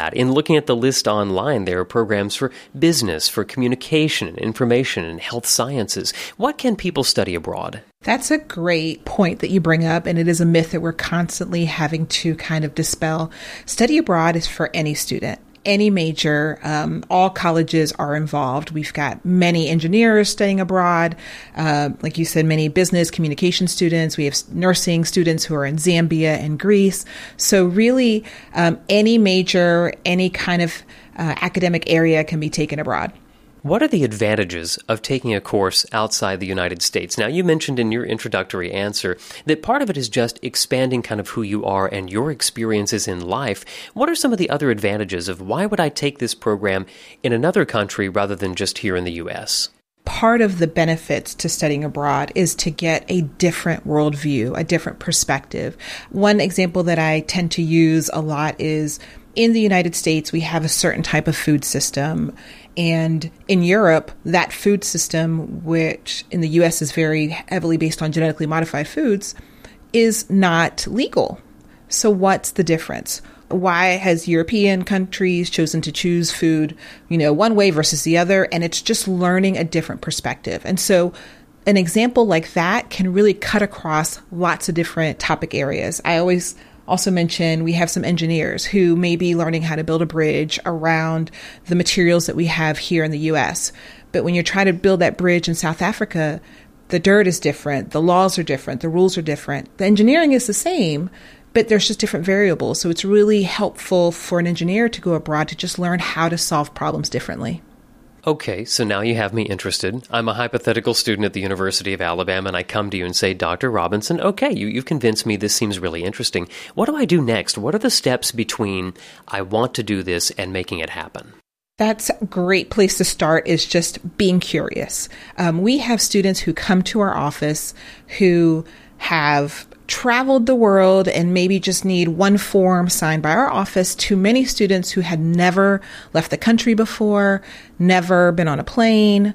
In looking at the list online, there are programs for business, for communication, and information, and health sciences. What can people study abroad? That's a great point that you bring up, and it is a myth that we're constantly having to kind of dispel. Study abroad is for any student. Any major, all colleges are involved. We've got many engineers studying abroad. Like you said, many business communication students. We have nursing students who are in Zambia and Greece. So really, any major, any kind of academic area can be taken abroad. What are the advantages of taking a course outside the United States? Now, you mentioned in your introductory answer that part of it is just expanding kind of who you are and your experiences in life. What are some of the other advantages of why would I take this program in another country rather than just here in the U.S.? Part of the benefits to studying abroad is to get a different worldview, a different perspective. One example that I tend to use a lot is in the United States, we have a certain type of food system. And in Europe, that food system, which in the U.S. is very heavily based on genetically modified foods, is not legal. So what's the difference? Why has European countries chosen to choose food, one way versus the other? And it's just learning a different perspective. And so an example like that can really cut across lots of different topic areas. I always also mention we have some engineers who may be learning how to build a bridge around the materials that we have here in the U.S. But when you're trying to build that bridge in South Africa, the dirt is different, the laws are different, the rules are different. The engineering is the same, but there's just different variables. So it's really helpful for an engineer to go abroad to just learn how to solve problems differently. Okay, so now you have me interested. I'm a hypothetical student at the University of Alabama, and I come to you and say, Dr. Robinson, okay, you've convinced me this seems really interesting. What do I do next? What are the steps between I want to do this and making it happen? That's a great place to start, is just being curious. We have students who come to our office who have traveled the world and maybe just need one form signed by our office, to many students who had never left the country before, never been on a plane,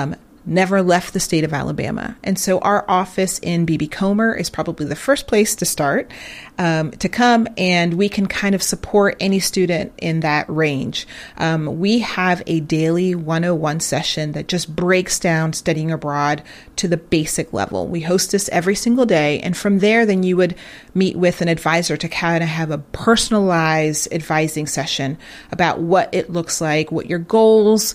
never left the state of Alabama. And so our office in B.B. Comer is probably the first place to start, to come, and we can kind of support any student in that range. We have a daily 101 session that just breaks down studying abroad to the basic level. We host this every single day, and from there, then you would meet with an advisor to kind of have a personalized advising session about what it looks like, what your goals,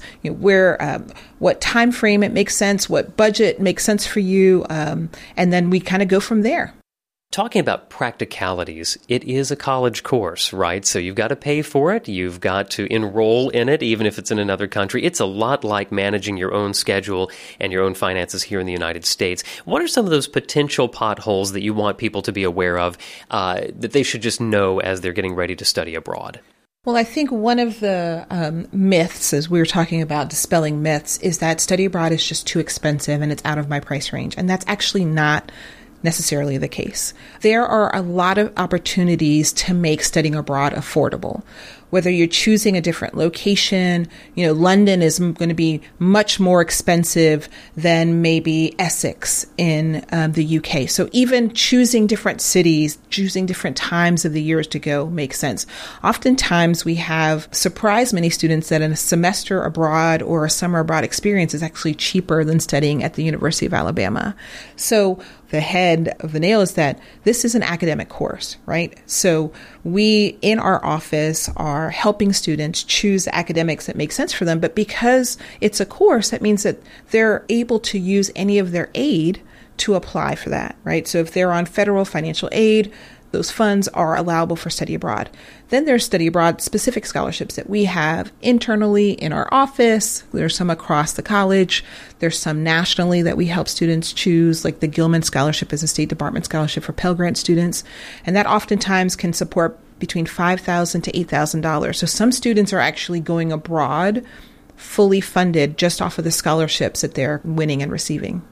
what time frame it makes sense, what budget makes sense for you, and then we kind of go from there. Talking about practicalities, it is a college course, right? So you've got to pay for it. You've got to enroll in it, even if it's in another country. It's a lot like managing your own schedule and your own finances here in the United States. What are some of those potential potholes that you want people to be aware of, that they should just know as they're getting ready to study abroad? Well, I think one of the myths, as we were talking about dispelling myths, is that study abroad is just too expensive and it's out of my price range. And that's actually not necessarily the case. There are a lot of opportunities to make studying abroad affordable. Whether you're choosing a different location, London is going to be much more expensive than maybe Essex in the UK. So even choosing different cities, choosing different times of the years to go makes sense. Oftentimes we have surprised many students that a semester abroad or a summer abroad experience is actually cheaper than studying at the University of Alabama. So the head of the nail is that this is an academic course, right? So we in our office are helping students choose academics that make sense for them. But because it's a course, that means that they're able to use any of their aid to apply for that, right? So if they're on federal financial aid, those funds are allowable for study abroad. Then there's study abroad specific scholarships that we have internally in our office. There's some across the college. There's some nationally that we help students choose, like the Gilman Scholarship is a State Department scholarship for Pell Grant students. And that oftentimes can support between $5,000 to $8,000. So some students are actually going abroad fully funded just off of the scholarships that they're winning and receiving.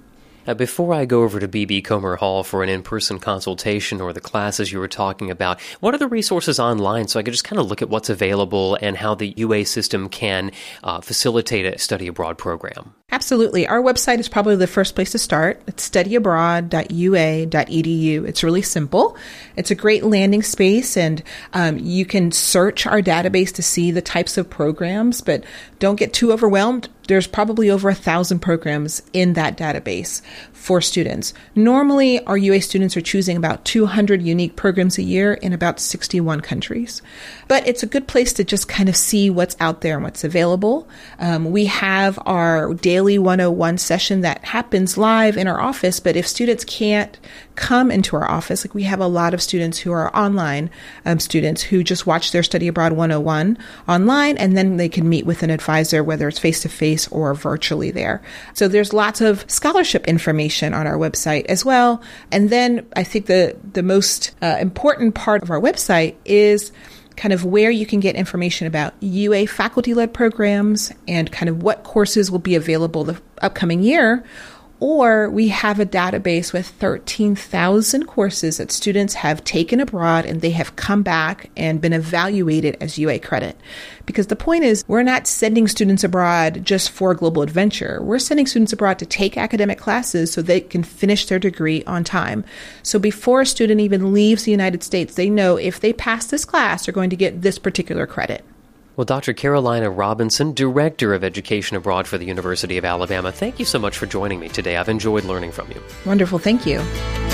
Before I go over to B.B. Comer Hall for an in-person consultation or the classes you were talking about, what are the resources online so I could just kind of look at what's available and how the UA system can facilitate a study abroad program? Absolutely. Our website is probably the first place to start. It's studyabroad.ua.edu. It's really simple. It's a great landing space, and you can search our database to see the types of programs, but don't get too overwhelmed. There's probably over 1,000 programs in that database for students. Normally, our UA students are choosing about 200 unique programs a year in about 61 countries. But it's a good place to just kind of see what's out there and what's available. We have our daily 101 session that happens live in our office, but if students can't come into our office, like we have a lot of students who are online students who just watch their Study Abroad 101 online, and then they can meet with an advisor, whether it's face-to-face or virtually there. So there's lots of scholarship information on our website as well. And then I think the most important part of our website is kind of where you can get information about UA faculty-led programs and kind of what courses will be available the upcoming year. Or we have a database with 13,000 courses that students have taken abroad, and they have come back and been evaluated as UA credit. Because the point is, we're not sending students abroad just for global adventure. We're sending students abroad to take academic classes so they can finish their degree on time. So before a student even leaves the United States, they know if they pass this class, they're going to get this particular credit. Well, Dr. Carolina Robinson, Director of Education Abroad for the University of Alabama, thank you so much for joining me today. I've enjoyed learning from you. Wonderful. Thank you.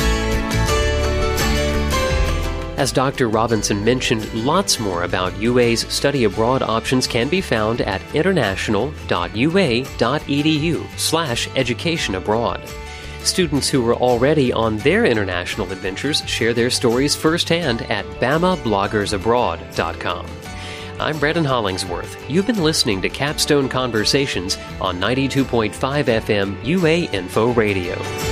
As Dr. Robinson mentioned, lots more about UA's study abroad options can be found at international.ua.edu/education abroad. Students who are already on their international adventures share their stories firsthand at BamaBloggersAbroad.com. I'm Brandon Hollingsworth. You've been listening to Capstone Conversations on 92.5 FM UA Info Radio.